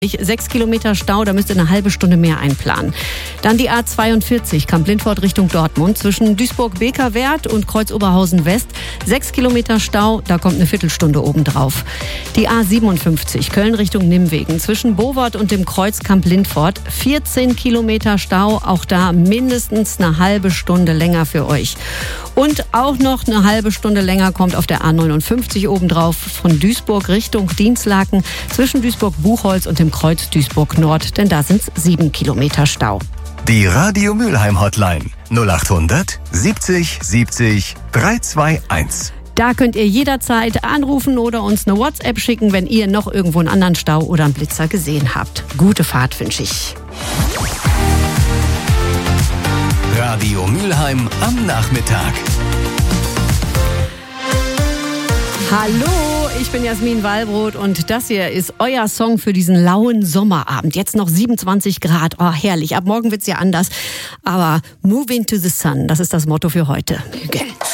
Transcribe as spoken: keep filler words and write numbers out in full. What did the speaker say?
Sechs Kilometer Stau, da müsst ihr eine halbe Stunde mehr einplanen. Dann die A zweiundvierzig, Kamp-Lindfort Richtung Dortmund, zwischen Duisburg-Bekerwerth und Kreuz-Oberhausen-West. Sechs Kilometer Stau, da kommt eine Viertelstunde obendrauf. Die A siebenundfünfzig, Köln Richtung Nimwegen, zwischen Bowart und dem Kreuz Kamp-Lindfort. vierzehn Kilometer Stau, auch da mindestens eine halbe Stunde länger für euch. Und auch noch eine halbe Stunde länger kommt auf der A neunundfünfzig obendrauf von Duisburg Richtung Dinslaken, zwischen Duisburg-Buchholz und dem Kreuz Duisburg-Nord, denn da sind es sieben Kilometer Stau. Die Radio Mülheim Hotline null achthundert siebzig siebzig dreihundertzweiundundzwanzig. Da könnt ihr jederzeit anrufen oder uns eine WhatsApp schicken, wenn ihr noch irgendwo einen anderen Stau oder einen Blitzer gesehen habt. Gute Fahrt wünsche ich. Radio Mülheim am Nachmittag. Hallo, ich bin Jasmin Wallbrot und das hier ist euer Song für diesen lauen Sommerabend. Jetzt noch siebenundzwanzig Grad, oh herrlich, ab morgen wird's ja anders. Aber Moving to the Sun, das ist das Motto für heute.